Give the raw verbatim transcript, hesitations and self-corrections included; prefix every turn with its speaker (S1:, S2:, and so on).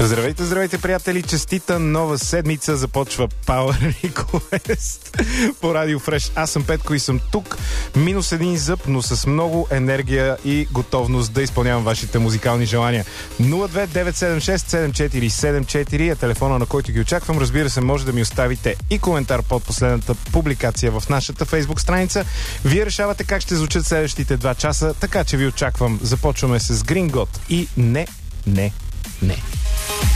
S1: Здравейте, здравейте, приятели! Честита нова седмица. Започва Power Request по Радио Фреш. Аз съм Петко и съм тук. Минус един зъб, но с много енергия и готовност да изпълнявам вашите музикални желания. нула две девет седем шест седем четири седем четири е телефона, на който ги очаквам. Разбира се, може да ми оставите и коментар под последната публикация в нашата фейсбук страница. Вие решавате как ще звучат следващите два часа, така че ви очаквам. Започваме с Green God и не, не, не.